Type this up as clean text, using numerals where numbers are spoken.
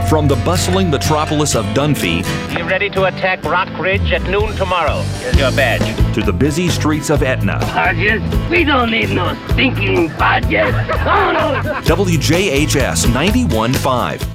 From the bustling metropolis of Dunphy Be ready to attack Rock Ridge at noon tomorrow. Here's your badge. to the busy streets of Etna, Badges? We don't need no stinking badges. Oh, no. WJHS 91.5.